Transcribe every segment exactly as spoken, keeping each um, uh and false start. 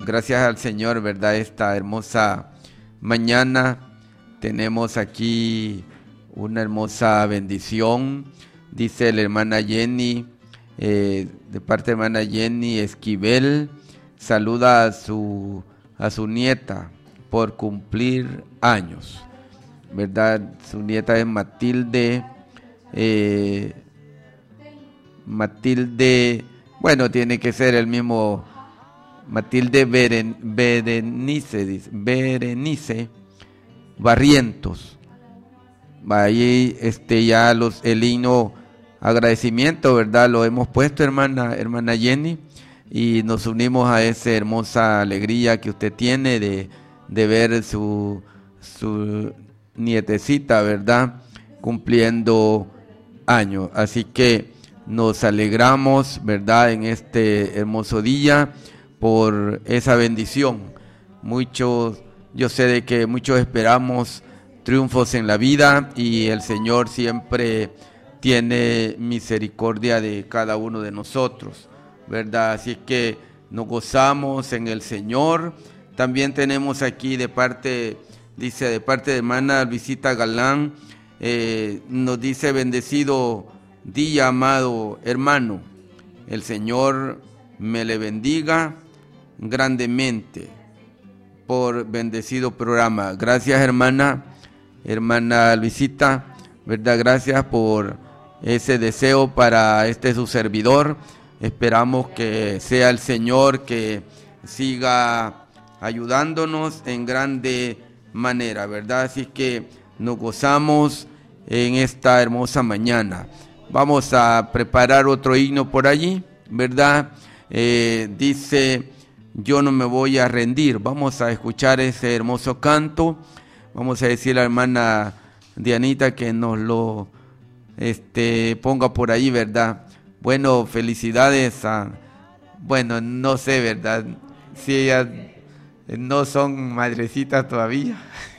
gracias al Señor, ¿verdad? Esta hermosa mañana tenemos aquí una hermosa bendición. Dice la hermana Jenny, eh, de parte de la hermana Jenny Esquivel, saluda a su, a su nieta por cumplir años, ¿verdad? Su nieta es Matilde, eh, Matilde, bueno, tiene que ser el mismo, Matilde Beren, Berenice, dice, Berenice Barrientos. Ahí este, ya los, el himno agradecimiento, ¿verdad? Lo hemos puesto, hermana, hermana Jenny, y nos unimos a esa hermosa alegría que usted tiene de, de ver su, su nietecita, ¿verdad? Cumpliendo años. Así que nos alegramos, ¿verdad? En este hermoso día por esa bendición. Muchos, yo sé de que muchos esperamos triunfos en la vida y el Señor siempre tiene misericordia de cada uno de nosotros, ¿verdad? Así que nos gozamos en el Señor. También tenemos aquí de parte, dice, de parte de hermana Visita Galán, eh, nos dice: bendecido día, amado hermano, el Señor me le bendiga grandemente por bendecido programa. Gracias, hermana, hermana Luisita, ¿verdad? Gracias por ese deseo para este su servidor. Esperamos que sea el Señor que siga ayudándonos en grande manera, ¿verdad? Así que nos gozamos en esta hermosa mañana. Vamos a preparar otro himno por allí, ¿verdad? Eh, dice: yo no me voy a rendir. Vamos a escuchar ese hermoso canto. Vamos a decir a la hermana Dianita que nos lo este, ponga por ahí, ¿verdad? Bueno, felicidades a... Bueno, no sé, ¿verdad? Si ellas no son madrecitas todavía.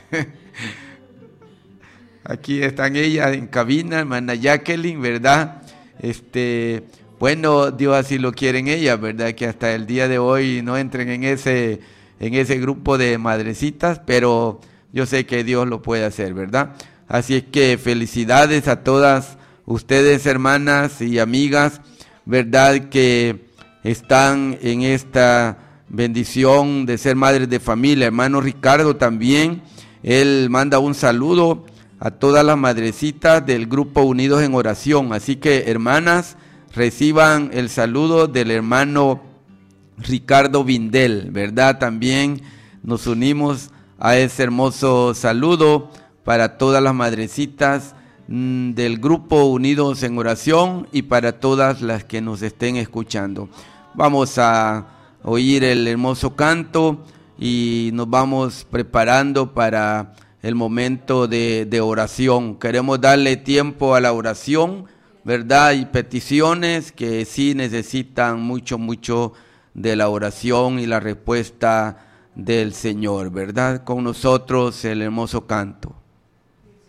Aquí están ellas en cabina, hermana Jacqueline, ¿verdad? Este, bueno, Dios así lo quieren ellas, ¿verdad? Que hasta el día de hoy no entren en ese, en ese grupo de madrecitas, pero yo sé que Dios lo puede hacer, ¿verdad? Así es que felicidades a todas ustedes, hermanas y amigas, ¿verdad? Que están en esta bendición de ser madres de familia. Hermano Ricardo también, él manda un saludo a todas las madrecitas del grupo Unidos en Oración. Así que, hermanas, reciban el saludo del hermano Ricardo Vindel, ¿verdad? También nos unimos a ese hermoso saludo para todas las madrecitas mmm, del grupo Unidos en Oración y para todas las que nos estén escuchando. Vamos a oír el hermoso canto y nos vamos preparando para el momento de, de oración. Queremos darle tiempo a la oración, ¿verdad? Y peticiones que sí necesitan mucho, mucho de la oración y la respuesta del Señor, ¿verdad? Con nosotros el hermoso canto.